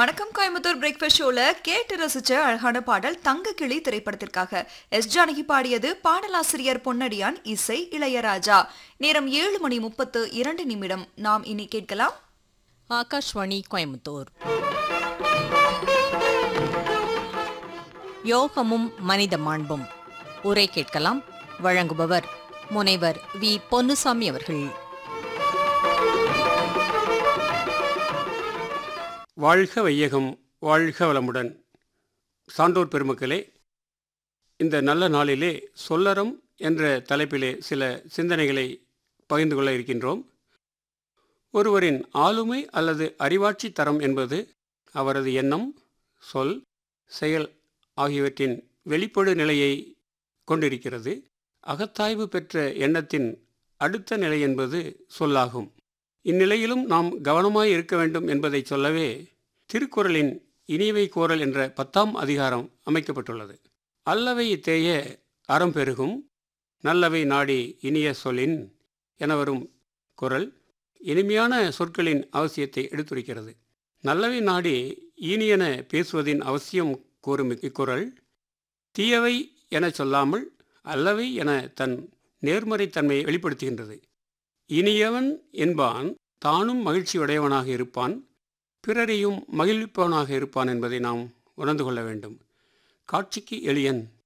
வணக்கம் கோயம்புத்தூர் பிரேக்ஃபாஸ்ட் ஷோல கேட்டு ரசிச்ச அழகான பாடல் தங்க கிளி திரைப்படத்திற்காக எஸ் ஜானகி பாடியது. பாடலாசிரியர் பொன்னடியான், இசை இளையராஜா. நேரம் 7:32 நாம் இனி கேட்கலாம் ஆகாஷ்வாணி கோயம்புத்தூர். யோகமும் மனித மாண்பும் உரை கேட்கலாம். வழங்குபவர் முனைவர் வி பொன்னுசாமி அவர்கள். வாழ்க வையகம், வாழ்க வளமுடன். சான்றோர் பெருமக்களே, இந்த நல்ல நாளிலே சொல்லறம் என்ற தலைப்பிலே சில சிந்தனைகளை பகிர்ந்து கொள்ள இருக்கின்றோம். ஒருவரின் ஆளுமை அல்லது அறிவாட்சி தரம் என்பது அவரது எண்ணம், சொல், செயல் ஆகியவற்றின் வெளிப்படு நிலையை கொண்டிருக்கிறது. அகத்தாய்வு பெற்ற எண்ணத்தின் அடுத்த நிலை என்பது சொல்லாகும். இந்நிலையிலும் நாம் கவனமாய் இருக்க வேண்டும் என்பதை சொல்லவே திருக்குறளின் இனியவை கோரல் என்ற 10ஆம் அதிகாரம் அமைக்கப்பட்டுள்ளது. அல்லவை தேய அறம் பெருகும், நல்லவை நாடி இனிய சொல்லின் என வரும் குறள் இனிமையான சொற்களின் அவசியத்தை எடுத்துரைக்கிறது. நல்லவை நாடி இனியன பேசுவதின் அவசியம் கூறும் இக்குறள் தீயவை என சொல்லாமல் அல்லவை என தன் நேர்மறைத்தன்மையை வெளிப்படுத்துகின்றது. இனியவன் என்பான் தானும் மகிழ்ச்சியுடையவனாக இருப்பான், பிறரையும் மகிழ்விப்பவனாக இருப்பான் என்பதை நாம் உணர்ந்து கொள்ள வேண்டும். காட்சிக்கு எளியன்,